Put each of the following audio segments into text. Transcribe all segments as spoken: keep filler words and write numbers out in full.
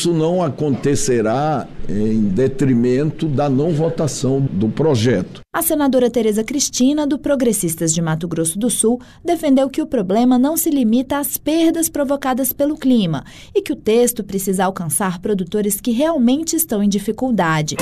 isso não acontecerá em detrimento da não votação do projeto. A senadora Tereza Cristina, do Progressistas de Mato Grosso do Sul, defendeu que o problema não se limita às perdas provocadas pelo clima e que o texto precisa alcançar produtores que realmente estão em dificuldade.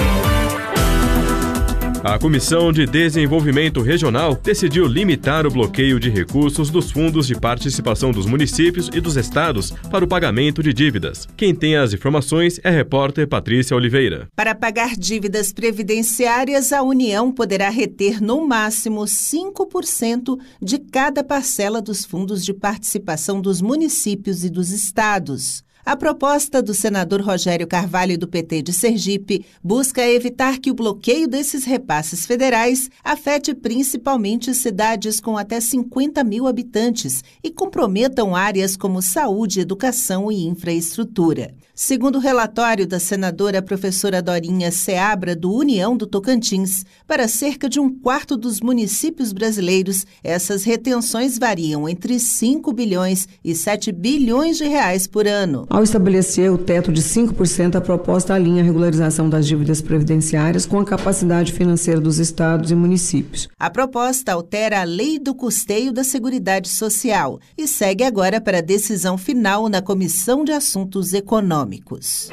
A Comissão de Desenvolvimento Regional decidiu limitar o bloqueio de recursos dos fundos de participação dos municípios e dos estados para o pagamento de dívidas. Quem tem as informações é a repórter Patrícia Oliveira. Para pagar dívidas previdenciárias, a União poderá reter no máximo cinco por cento de cada parcela dos fundos de participação dos municípios e dos estados. A proposta do senador Rogério Carvalho, do P T de Sergipe, busca evitar que o bloqueio desses repasses federais afete principalmente cidades com até cinquenta mil habitantes e comprometam áreas como saúde, educação e infraestrutura. Segundo o relatório da senadora professora Dorinha Seabra, do União do Tocantins, para cerca de um quarto dos municípios brasileiros, essas retenções variam entre cinco bilhões e sete bilhões de reais por ano. Ao estabelecer o teto de cinco por cento, a proposta alinha a regularização das dívidas previdenciárias com a capacidade financeira dos estados e municípios. A proposta altera a Lei do Custeio da Seguridade Social e segue agora para a decisão final na Comissão de Assuntos Econômicos.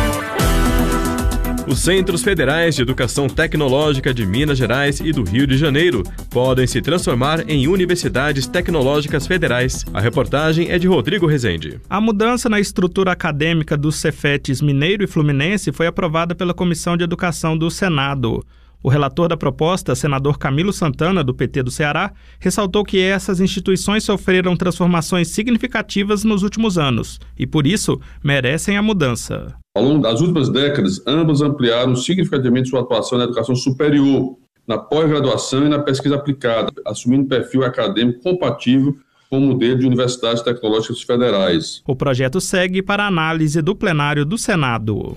Os Centros Federais de Educação Tecnológica de Minas Gerais e do Rio de Janeiro podem se transformar em universidades tecnológicas federais. A reportagem é de Rodrigo Rezende. A mudança na estrutura acadêmica dos Cefetes Mineiro e Fluminense foi aprovada pela Comissão de Educação do Senado. O relator da proposta, senador Camilo Santana, do P T do Ceará, ressaltou que essas instituições sofreram transformações significativas nos últimos anos e, por isso, merecem a mudança. Ao longo das últimas décadas, ambas ampliaram significativamente sua atuação na educação superior, na pós-graduação e na pesquisa aplicada, assumindo perfil acadêmico compatível com o modelo de universidades tecnológicas federais. O projeto segue para análise do plenário do Senado.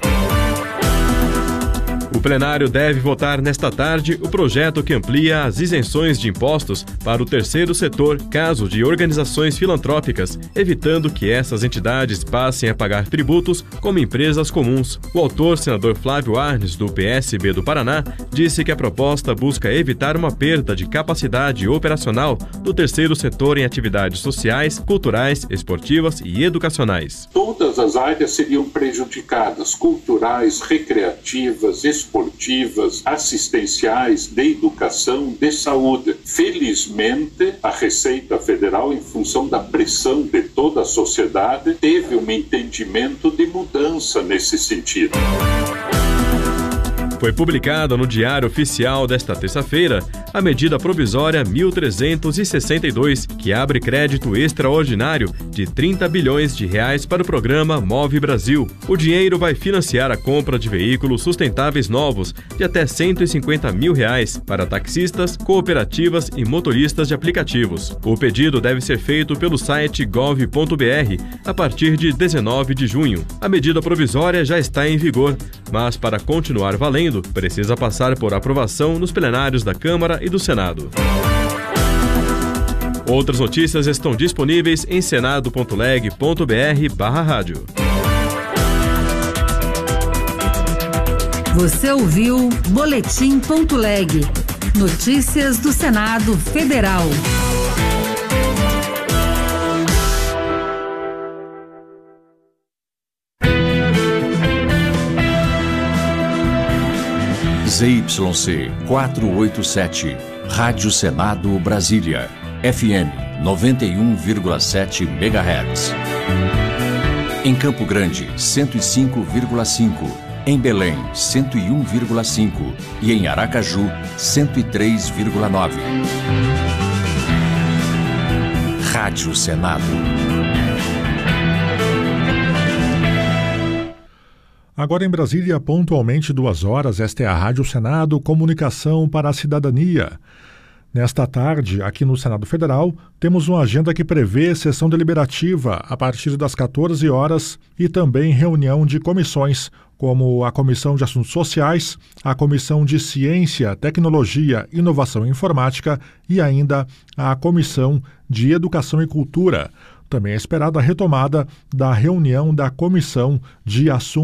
O plenário deve votar nesta tarde o projeto que amplia as isenções de impostos para o terceiro setor, caso de organizações filantrópicas, evitando que essas entidades passem a pagar tributos como empresas comuns. O autor, senador Flávio Arnes, do P S B do Paraná, disse que a proposta busca evitar uma perda de capacidade operacional do terceiro setor em atividades sociais, culturais, esportivas e educacionais. Todas as áreas seriam prejudicadas: culturais, recreativas, esportivas, assistenciais, de educação, de saúde. Felizmente, a Receita Federal, em função da pressão de toda a sociedade, teve um entendimento de mudança nesse sentido. Foi publicada no Diário Oficial desta terça-feira a medida provisória mil trezentos e sessenta e dois, que abre crédito extraordinário de trinta bilhões de reais para o programa Move Brasil. O dinheiro vai financiar a compra de veículos sustentáveis novos de até cento e cinquenta mil reais para taxistas, cooperativas e motoristas de aplicativos. O pedido deve ser feito pelo site gov ponto br a partir de dezenove de junho. A medida provisória já está em vigor, mas para continuar valendo, precisa passar por aprovação nos plenários da Câmara e do Senado. Outras notícias estão disponíveis em senado ponto leg ponto br barra rádio. Você ouviu Boletim ponto leg. Notícias do Senado Federal. Z Y C quatrocentos e oitenta e sete, Rádio Senado Brasília, F M noventa e um vírgula sete megahertz. Em Campo Grande, cento e cinco vírgula cinco, em Belém, cento e um vírgula cinco e em Aracaju, cento e três vírgula nove. Rádio Senado. Agora em Brasília, pontualmente duas horas, esta é a Rádio Senado, comunicação para a cidadania. Nesta tarde, aqui no Senado Federal, temos uma agenda que prevê sessão deliberativa a partir das quatorze horas e também reunião de comissões, como a Comissão de Assuntos Sociais, a Comissão de Ciência, Tecnologia, Inovação e Informática e ainda a Comissão de Educação e Cultura. Também é esperada a retomada da reunião da Comissão de Assuntos